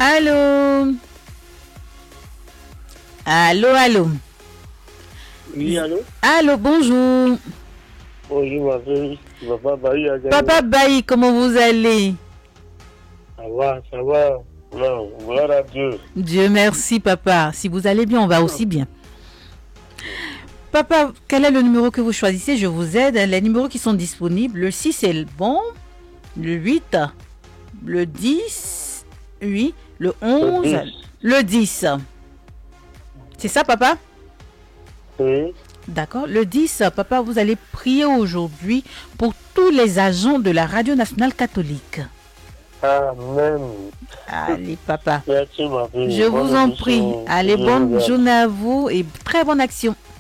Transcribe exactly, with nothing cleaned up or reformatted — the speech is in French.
Allô? Allô, allô? Oui, allô? Allô, bonjour. Bonjour, ma fille. Papa Bailly a gagné. Papa Bailly, comment vous allez? Ça va, ça va. Non, gloire à Dieu. Dieu merci, papa. Si vous allez bien, on va aussi bien. Papa, quel est le numéro que vous choisissez? Je vous aide. Les numéros qui sont disponibles, le six est le bon, le huit, le dix, oui, le onze, le dix. C'est ça, papa? Oui. D'accord. Le dix, papa, vous allez prier aujourd'hui pour tous les agents de la Radio Nationale Catholique. Amen. Allez, papa. Merci, ma fille. Je vous en prie. Allez, bonne journée à vous et très bonne action.